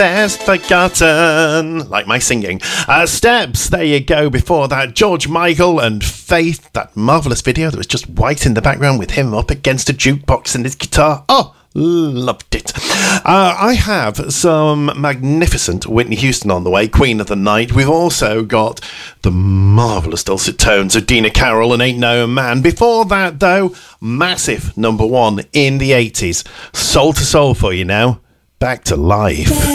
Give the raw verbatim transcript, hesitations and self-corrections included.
Best Forgotten, like my singing. Uh, Steps, there you go. Before that, George Michael and Faith, that marvellous video that was just white in the background with him up against a jukebox and his guitar. Oh, loved it. Uh, I have some magnificent Whitney Houston on the way, Queen of the Night. We've also got the marvellous dulcet tones of Dina Carroll and Ain't No Man. Before that, though, massive number one in the eighties. Soul to Soul for you now. Back to Life.